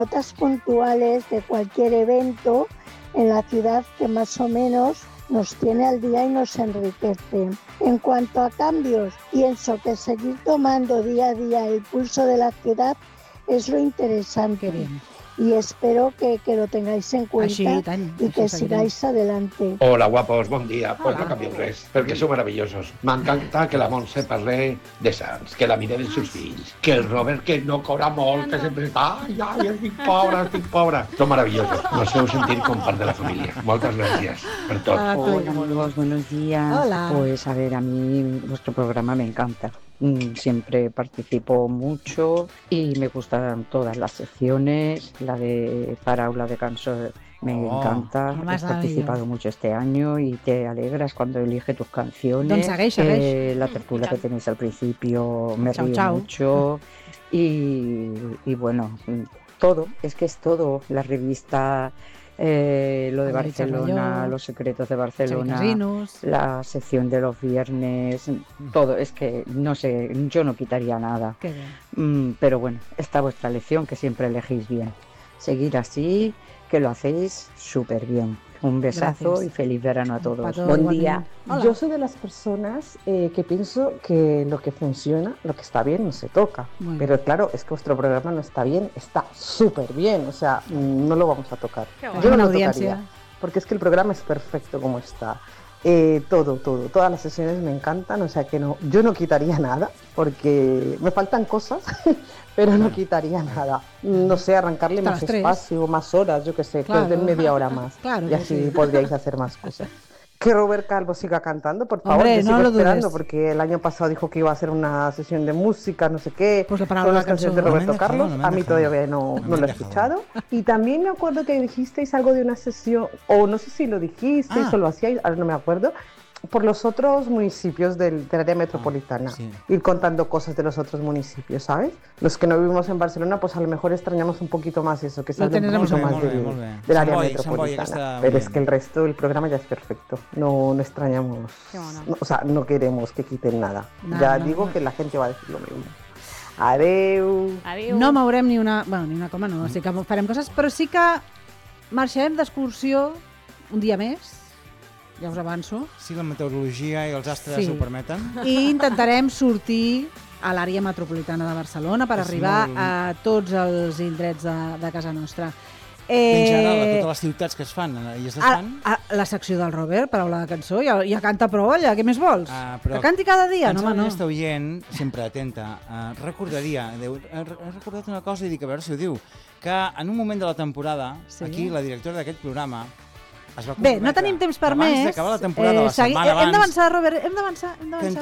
notas puntuales de cualquier evento en la ciudad que más o menos nos tiene al día y nos enriquece. En cuanto a cambios, pienso que seguir tomando día a día el pulso de la ciudad es lo interesante. Y espero que lo tengáis en cuenta y que sigáis adelante. Hola, guapos, bon dia. Pues no canvio res, perquè sou meravellosos. M'encanta que la Montse parle de Sants, que la mire dels seus fills, que el Robert, que no cobra molt, que sempre està, ai, estic pobra. Sou maravillosos. Nos feu sentir com part de la família. Moltes gràcies per tot. Hola, amigos, buenos días. Hola. Pues a ver, a mí vuestro programa me encanta. Siempre participo mucho y me gustan todas las secciones. La de Paraula de Canso me encanta. Has participado mucho este año y te alegras cuando elige tus canciones. La tertulia que tenéis al principio me río mucho. Y bueno, todo, es que es todo. La revista... lo de Barcelona, los secretos de Barcelona, la sección de los viernes, todo, es que no sé, yo no quitaría nada. Pero bueno, está vuestra elección, que siempre elegís bien. Seguir así, que lo hacéis súper bien. Un besazo y feliz verano a todos. Buen día. Hola. Yo soy de las personas que pienso que lo que funciona, lo que está bien, no se toca. Pero claro, es que vuestro programa no está bien, está súper bien. O sea, no lo vamos a tocar. Yo no lo tocaría, porque es que el programa es perfecto como está. Todo, todas las sesiones me encantan, o sea que no, yo no quitaría nada, porque me faltan cosas, pero no quitaría nada. No sé, arrancarle más espacio, más horas, yo qué sé, que os den media hora más. Y así podríais hacer más cosas. Que Robert Calvo siga cantando, por favor. Hombre, yo sigo esperando, porque el año pasado dijo que iba a hacer una sesión de música, no sé qué, con las canciones de Roberto Carlos. A mí todavía no lo he escuchado. Y también me acuerdo que dijisteis algo de una sesión, o no sé si lo dijisteis o lo hacíais, ahora no me acuerdo, por los otros municipios del área metropolitana, ir contando cosas de los otros municipios, ¿sabes? Los que no vivimos en Barcelona, pues a lo mejor extrañamos un poquito más eso, que salga un poquito más del área metropolitana. Pero es que el resto del programa ya es perfecto, no extrañamos, o sea, no queremos que quiten nada. Ya digo que la gente va a decir lo mismo. Adeu. No mourem ni una coma, no, sí que farem coses, però sí que marxarem d'excursió un dia més, ja us avanço. Si la meteorologia i els astres ho permeten. I intentarem sortir a l'àrea metropolitana de Barcelona per arribar a tots els indrets de casa nostra. En general, a totes les ciutats que es fan i es desfan. La secció del Robert, paraula de cançó, ja canta prou allà, què més vols? Que canti cada dia? No, home, no. Aquesta oient, sempre atenta, recordaria, he recordat una cosa i dic, a veure si ho diu, que en un moment de la temporada, aquí, la directora d'aquest programa, bé, no tenim temps per més. Abans d'acabar la temporada, la setmana abans... Hem d'avançar, Robert, hem d'avançar.